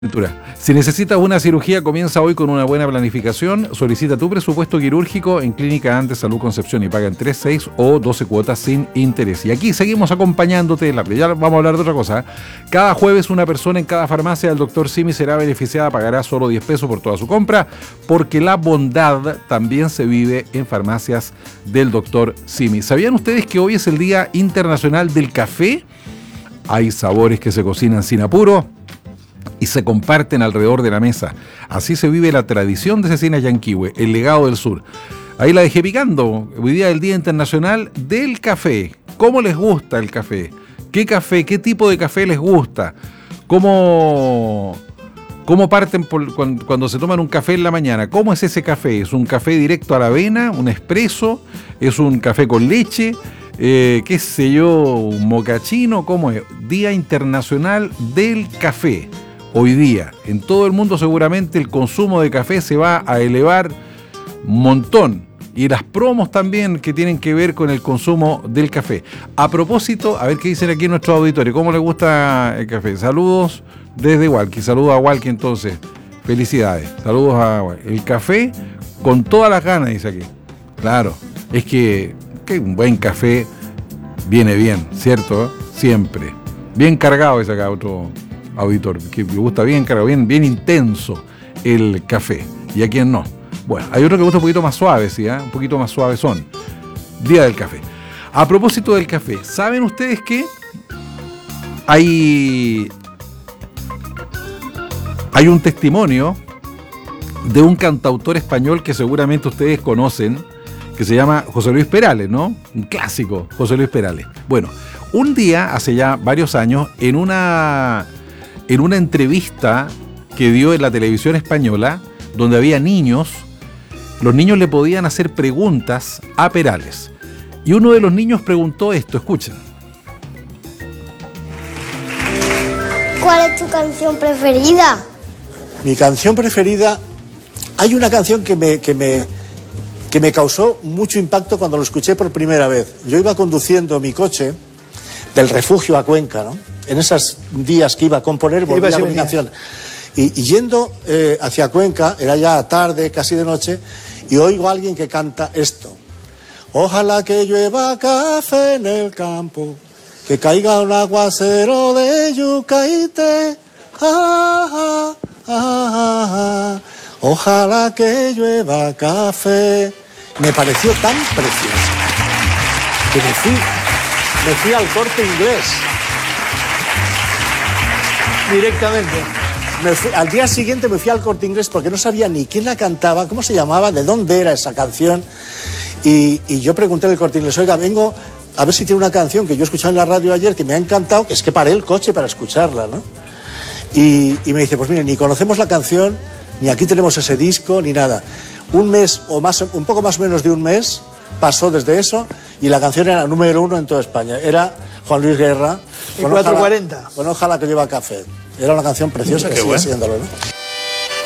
Si necesitas una cirugía, comienza hoy con una buena planificación. Solicita tu presupuesto quirúrgico en Clínica Andes Salud Concepción y paga en 3, 6 o 12 cuotas sin interés. Y aquí seguimos acompañándote. Ya vamos a hablar de otra cosa. Cada jueves una persona en cada farmacia del Dr. Simi será beneficiada, pagará solo 10 pesos por toda su compra, porque la bondad también se vive en farmacias del Dr. Simi. ¿Sabían ustedes que hoy es el Día Internacional del Café? Hay sabores que se cocinan sin apuro y se comparten alrededor de la mesa. Así se vive la tradición de Cecina Yanquihue, el legado del sur. Ahí la dejé picando. Hoy día es el Día Internacional del Café. ¿Cómo les gusta el café? ¿Qué café? ¿Qué tipo de café les gusta? ¿Cómo parten cuando se toman un café en la mañana? ¿Cómo es ese café? ¿Es un café directo a la avena? ¿Un espresso? ¿Es un café con leche? ¿Qué sé yo? ¿Un mocachino? ¿Cómo es? Día Internacional del Café. Hoy día, en todo el mundo seguramente el consumo de café se va a elevar un montón. Y las promos también que tienen que ver con el consumo del café. A propósito, a ver qué dicen aquí en nuestro auditorio. ¿Cómo les gusta el café? Saludos desde Hualqui. Saludos a Hualqui entonces. Felicidades. Saludos a Hualqui. El café con todas las ganas, dice aquí. Claro, es que un buen café viene bien, ¿cierto? Siempre. Bien cargado, dice acá otro auditor, que me gusta bien cargado, bien intenso el café. ¿Y a quién no? Bueno, hay otro que gusta un poquito más suave, ¿sí? Un poquito más suave son. Día del café. A propósito del café, ¿saben ustedes que hay un testimonio de un cantautor español que seguramente ustedes conocen, que se llama José Luis Perales, ¿no? Un clásico, José Luis Perales. Bueno, un día, hace ya varios años, en una entrevista que dio en la televisión española, donde había niños, los niños le podían hacer preguntas a Perales. Y uno de los niños preguntó esto, escuchen. ¿Cuál es tu canción preferida? Mi canción preferida, hay una canción que me causó mucho impacto cuando lo escuché por primera vez. Yo iba conduciendo mi coche del refugio a Cuenca, ¿no? En esos días que iba a componer, volvía con mi canción. Y yendo hacia Cuenca, era ya tarde, casi de noche, y oigo a alguien que canta esto. Ojalá que llueva café en el campo, que caiga un aguacero de yucaíte. Ah, ah, ah, ah. Ojalá que llueva café. Me pareció tan precioso que me fui al Corte Inglés directamente. Al día siguiente me fui al Corte Inglés porque no sabía ni quién la cantaba, cómo se llamaba, de dónde era esa canción. Y yo pregunté al Corte Inglés, oiga, vengo a ver si tiene una canción que yo escuchaba en la radio ayer que me ha encantado, que es que paré el coche para escucharla, ¿no? Y me dice, pues mire, ni conocemos la canción, ni aquí tenemos ese disco, ni nada. Un mes o más, un poco más o menos de un mes pasó desde eso y la canción era número 1 en toda España. Era Juan Luis Guerra. Y 440. Ojalá que lleva café. Era una canción preciosa que sigue siéndolo, ¿no?